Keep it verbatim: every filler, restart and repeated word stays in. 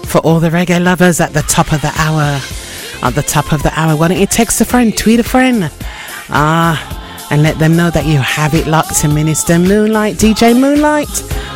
For all the reggae lovers at the top of the hour, at the top of the hour, why don't you text a friend, tweet a friend, ah, and let them know that you have it locked to Minister Moonlight, D J Moonlight,